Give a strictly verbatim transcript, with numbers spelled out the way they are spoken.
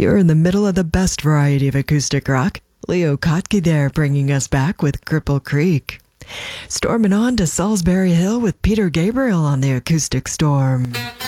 You're in the middle of the best variety of acoustic rock. Leo Kottke there, bringing us back with Cripple Creek. Storming on to Salisbury Hill with Peter Gabriel on the Acoustic Storm.